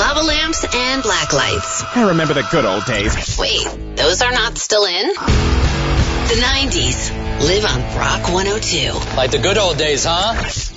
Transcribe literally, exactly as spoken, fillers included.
lava lamps and black lights. I remember the good old days. Wait, those are not still in? The nineties. Live on Rock one oh two. Like the good old days, huh?